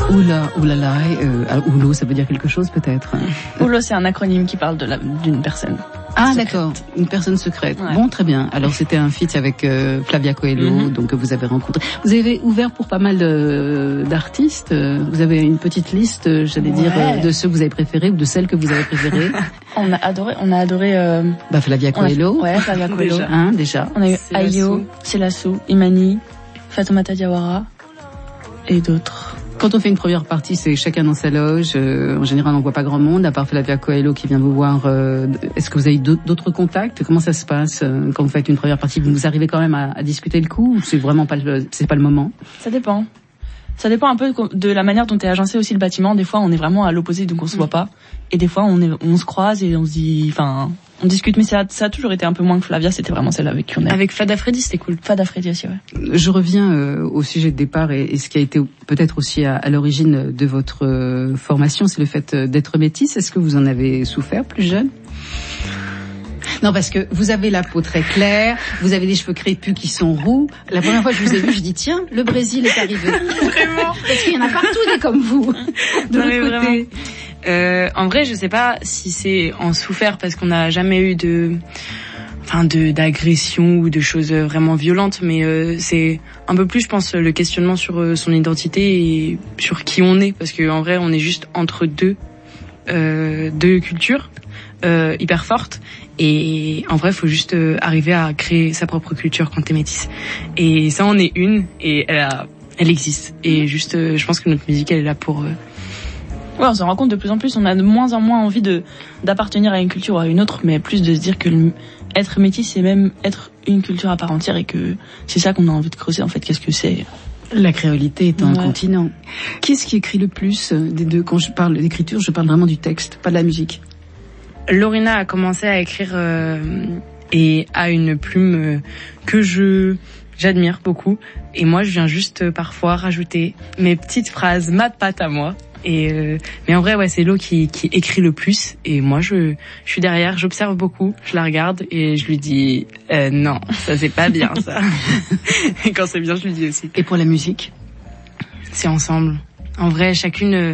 Oulala, Oulo, ça veut dire quelque chose peut-être. Oulo, c'est un acronyme qui parle d'une personne. Ah secrète. D'accord, une personne secrète. Ouais. Bon, très bien. Alors c'était un feat avec Flavia Coelho, donc que vous avez rencontré. Vous avez ouvert pour pas mal d'artistes. Vous avez une petite liste, j'allais dire, de ceux que vous avez préférés ou de celles que vous avez préférées. On a adoré. Flavia Coelho. Flavia Coelho. Déjà. On a eu Ayo, Selassou, Imani, Fatoumata Diawara et d'autres. Quand on fait une première partie, c'est chacun dans sa loge. En général, on voit pas grand monde, à part Flavia Coelho qui vient vous voir. Est-ce que vous avez d'autres contacts? Comment ça se passe quand vous faites une première partie? Vous arrivez quand même à discuter le coup ou c'est vraiment pas le moment? Ça dépend. Ça dépend un peu de la manière dont est agencé aussi le bâtiment. Des fois, on est vraiment à l'opposé, donc on se voit pas. Et des fois, on se croise et on se dit, on discute, mais ça a toujours été un peu moins que Flavia, c'était vraiment celle avec qui on est. Avec Fada Freddy, c'était cool. Fada Freddy aussi, ouais. Je reviens au sujet de départ et ce qui a été peut-être aussi à l'origine de votre formation, c'est le fait d'être métisse. Est-ce que vous en avez souffert plus jeune? Non, parce que vous avez la peau très claire, vous avez des cheveux crépus qui sont roux. La première fois que je vous ai vu, je dis tiens, le Brésil est arrivé. Vraiment? Parce qu'il y en a partout des comme vous. De l'autre côté. En vrai, je sais pas si c'est en souffert parce qu'on n'a jamais eu d'agression ou de choses vraiment violentes, mais c'est un peu plus, je pense, le questionnement sur son identité et sur qui on est, parce que en vrai, on est juste entre deux cultures hyper fortes. Et en vrai, faut juste arriver à créer sa propre culture quand t'es métisse. Et ça, on est une, et elle existe. Et juste, je pense que notre musique, elle est là pour... Ouais, on s'en rend compte de plus en plus. On a de moins en moins envie d'appartenir à une culture ou à une autre, mais plus de se dire que être métisse, c'est même être une culture à part entière et que c'est ça qu'on a envie de creuser, en fait. Qu'est-ce que c'est? La créolité est un continent. Qui est-ce qui écrit le plus des deux? Quand je parle d'écriture, je parle vraiment du texte, pas de la musique. Lorina a commencé à écrire et a une plume que j'admire beaucoup. Et moi, je viens juste parfois rajouter mes petites phrases, ma patte à moi. Mais en vrai, ouais, c'est Lo qui écrit le plus. Et moi, je suis derrière, j'observe beaucoup, je la regarde et je lui dis non, ça c'est pas bien ça. Et quand c'est bien, je lui dis aussi. Et pour la musique? C'est ensemble. En vrai, chacune...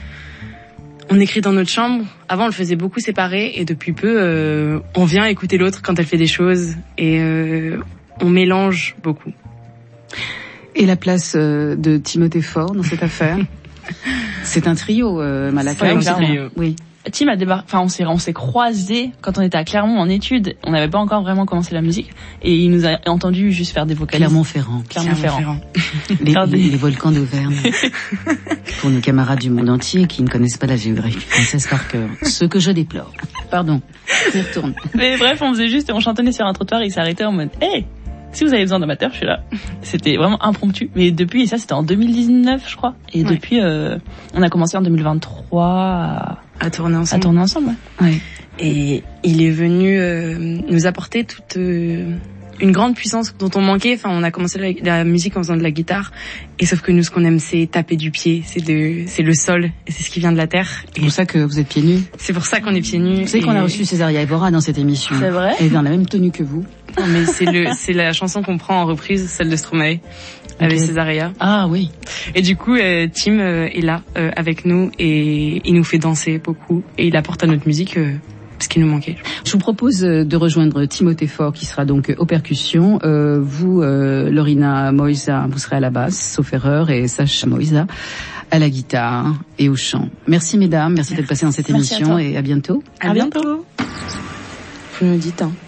on écrit dans notre chambre. Avant, on le faisait beaucoup séparés et depuis peu, on vient écouter l'autre quand elle fait des choses et on mélange beaucoup. Et la place de Timothée Faure dans cette affaire? C'est un trio, Malaka. Ouais, c'est un trio. Oui. Tim a débarqué, on s'est croisés quand on était à Clermont en études. On n'avait pas encore vraiment commencé la musique et il nous a entendu juste faire des vocalises. Clermont-Ferrand. Les volcans d'Auvergne. Pour nos camarades du monde entier qui ne connaissent pas la géographie française par cœur. Ce que je déplore. Pardon. Je retourne. Mais bref, on faisait juste, on chantonnait sur un trottoir et il s'arrêtait en mode, hey! Si vous avez besoin d'amateur, je suis là. C'était vraiment impromptu. Mais depuis, et ça c'était en 2019, je crois. Et depuis, on a commencé en 2023 à tourner ensemble. Ouais. Et il est venu nous apporter toute une grande puissance dont on manquait. Enfin, on a commencé la musique en faisant de la guitare. Et sauf que nous, ce qu'on aime, c'est taper du pied. C'est le sol. Et c'est ce qui vient de la terre. C'est pour ça que vous êtes pieds nus. C'est pour ça qu'on est pieds nus. Vous savez qu'on a reçu Césaria Evora dans cette émission. C'est vrai? Elle est dans la même tenue que vous. Non, mais c'est la chanson qu'on prend en reprise, celle de Stromae. Avec Césaria. Ah oui. Et du coup, Tim est là avec nous et il nous fait danser beaucoup. Et il apporte à notre musique ce qui nous manquait. Je vous propose de rejoindre Timothée Faure qui sera donc aux percussions. Vous, Lorina Moïsa, vous serez à la basse, sauf erreur, et Sacha Moïsa à la guitare et au chant. Merci mesdames, merci d'être passées dans cette émission et à bientôt. À bientôt. Vous nous dites, hein.